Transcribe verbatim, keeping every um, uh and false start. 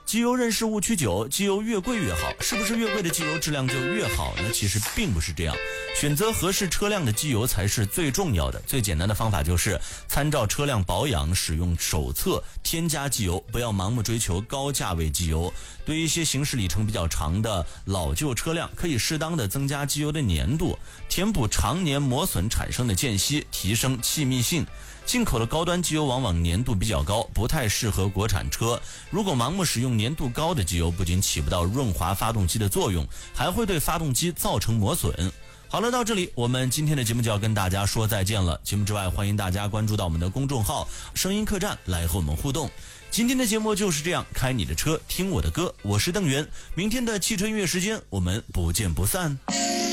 机油认识误区九，机油越贵越好，是不是越贵的机油质量就越好呢？其实并不是这样，选择合适车辆的机油才是最重要的。最简单的方法就是参照车辆保养使用手册添加机油，不要盲目追求高价位机油。对于一些行驶里程比较长的老旧车辆，可以适当的增加机油的粘度，填补常年磨损产生的间隙，提升气密性。进口的高端机油往往粘度比较高，不太适合国产车。如果盲目使用粘度高的机油，不仅起不到润滑发动机的作用，还会对发动机造成磨损。好了，到这里我们今天的节目就要跟大家说再见了。节目之外，欢迎大家关注到我们的公众号声音客栈来和我们互动。今天的节目就是这样，开你的车听我的歌，我是邓源。明天的汽车音乐时间我们不见不散。